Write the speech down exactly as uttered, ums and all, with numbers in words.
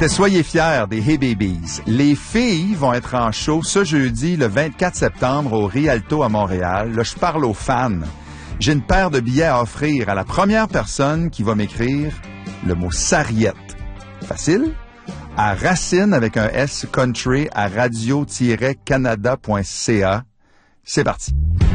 C'était Soyez fiers des Hey Babies. Les filles vont être en show ce jeudi, le vingt-quatre septembre, au Rialto à Montréal. Là, je parle aux fans. J'ai une paire de billets à offrir à la première personne qui va m'écrire le mot sarriette. Facile? À Racine avec un S country à radio tiret canada point c a. C'est parti.